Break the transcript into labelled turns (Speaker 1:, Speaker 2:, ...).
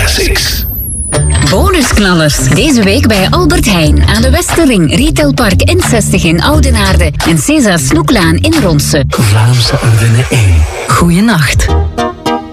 Speaker 1: Classics.
Speaker 2: Bonusknallers. Deze week bij Albert Heijn aan de Westerring, Retailpark N60 in Oudenaarde en César Snoeklaan in Ronse.
Speaker 1: Vlaamse Ardennen 1.
Speaker 2: Goeienacht.